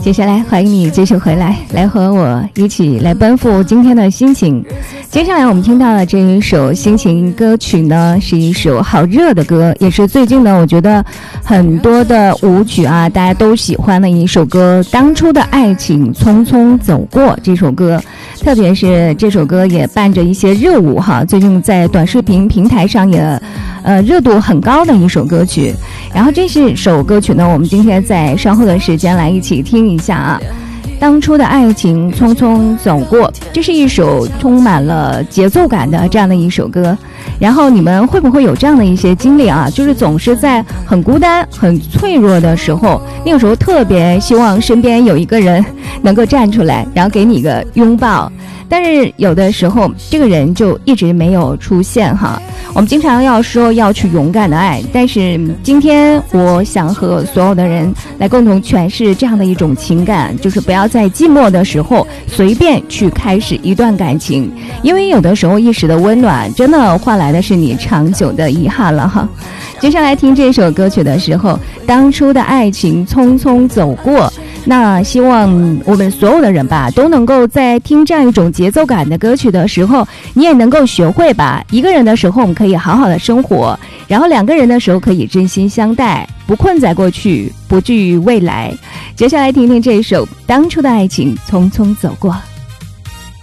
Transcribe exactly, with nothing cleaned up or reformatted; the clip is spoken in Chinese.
接下来欢迎你继续回来，来和我一起来奔赴今天的心情。接下来我们听到的这一首心情歌曲呢，是一首好热的歌，也是最近呢我觉得很多的舞曲啊大家都喜欢的一首歌，当初的爱情匆匆走过这首歌，特别是这首歌也伴着一些热舞哈，最近在短视频平台上也呃热度很高的一首歌曲。然后这是首歌曲呢，我们今天在稍后的时间来一起听一下啊。当初的爱情匆匆走过，这是一首充满了节奏感的这样的一首歌。然后你们会不会有这样的一些经历啊，就是总是在很孤单很脆弱的时候，那个时候特别希望身边有一个人能够站出来，然后给你一个拥抱，但是有的时候这个人就一直没有出现哈。我们经常要说要去勇敢的爱，但是今天我想和所有的人来共同诠释这样的一种情感，就是不要在寂寞的时候随便去开始一段感情，因为有的时候一时的温暖真的换来的是你长久的遗憾了哈。接下来听这首歌曲的时候，当初的爱情匆匆走过，那希望我们所有的人吧都能够在听这样一种节奏感的歌曲的时候，你也能够学会吧，一个人的时候我们可以好好的生活，然后两个人的时候可以真心相待，不困在过去，不惧未来。接下来听听这一首当初的爱情匆匆走过。